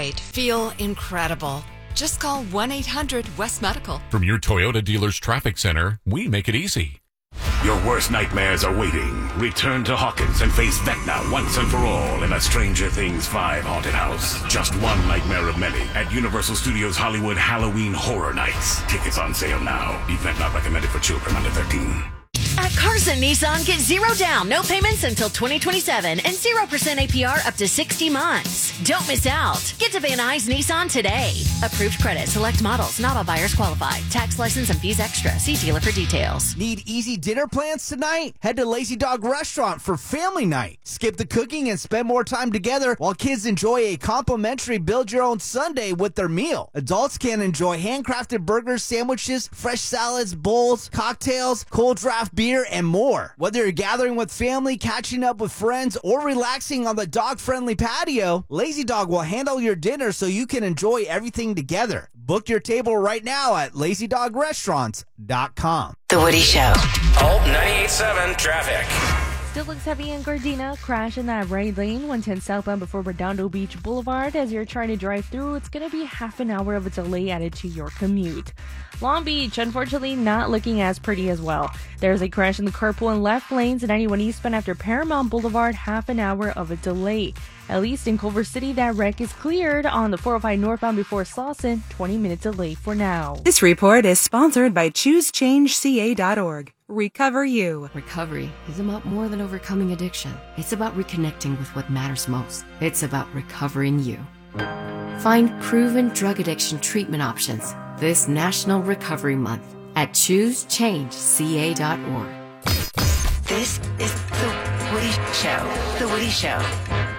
weight, feel incredible. Just call 1-800-WEST Medical. From your Toyota dealer's traffic center, we make it easy. Your worst nightmares are waiting. Return to Hawkins and face Vecna once and for all in a Stranger Things 5 haunted house. Just one nightmare of many at Universal Studios Hollywood Halloween Horror Nights. Tickets on sale now. Event not recommended for children under 13. At Carson Nissan, get $0 down, no payments until 2027, and 0% APR up to 60 months. Don't miss out. Get to Van Nuys Nissan today. Approved credit, select models, not all buyers qualify. Tax, license, and fees extra. See dealer for details. Need easy dinner plans tonight? Head to Lazy Dog Restaurant for family night. Skip the cooking and spend more time together while kids enjoy a complimentary build-your-own sundae with their meal. Adults can enjoy handcrafted burgers, sandwiches, fresh salads, bowls, cocktails, cold draft beer, and more. Whether you're gathering with family, catching up with friends, or relaxing on the dog-friendly patio, Lazy Dog will handle your dinner so you can enjoy everything together. Book your table right now at lazydogrestaurants.com. The Woody Show. Alt 98.7 traffic. Still looks heavy in Gardena. Crash in that right lane, 110 southbound before Redondo Beach Boulevard. As you're trying to drive through, it's going to be half an hour of a delay added to your commute. Long Beach, unfortunately, not looking as pretty as well. There's a crash in the carpool and left lanes at 91 eastbound after Paramount Boulevard, half an hour of a delay. At least in Culver City, that wreck is cleared on the 405 northbound before Slauson, 20-minute delay for now. This report is sponsored by ChooseChangeCA.org. Recover You. Recovery is about more than overcoming addiction. It's about reconnecting with what matters most. It's about recovering you. Find proven drug addiction treatment options this National Recovery Month at ChooseChangeCA.org. This is The Woody Show. The Woody Show.